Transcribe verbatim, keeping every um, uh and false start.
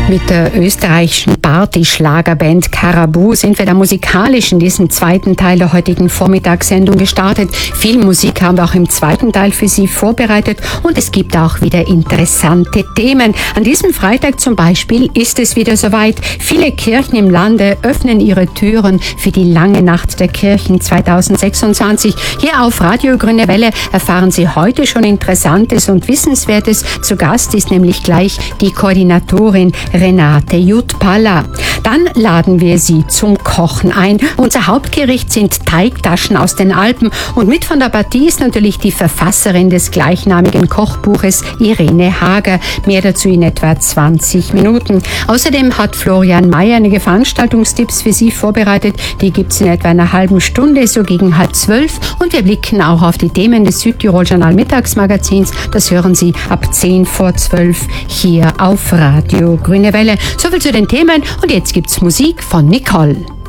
Mit der österreichischen Party-Schlagerband Carabou sind wir da musikalisch in diesem zweiten Teil der heutigen Vormittagssendung gestartet. Viel Musik haben wir auch im zweiten Teil für Sie vorbereitet und es gibt auch wieder interessante Themen. An diesem Freitag zum Beispiel ist es wieder soweit. Viele Kirchen im Lande öffnen ihre Türen für die lange Nacht der Kirchen zweitausendsechsundzwanzig. Hier auf Radio Grüne Welle erfahren Sie heute schon Interessantes und Wissenswertes. Zu Gast ist nämlich gleich die Koordinatorin Renate Jutpalla. Dann laden wir Sie zum Kochen ein. Unser Hauptgericht sind Teigtaschen aus den Alpen und mit von der Partie ist natürlich die Verfasserin des gleichnamigen Kochbuches Irene Hager. Mehr dazu in etwa zwanzig Minuten. Außerdem hat Florian Mayer einige Veranstaltungstipps für Sie vorbereitet. Die gibt es in etwa einer halben Stunde, so gegen halb zwölf. Und wir blicken auch auf die Themen des Südtirol Journal Mittagsmagazins. Das hören Sie ab zehn vor zwölf hier auf Radio Grüne Welle. Soviel zu den Themen und jetzt gibt's Musik von Nicole.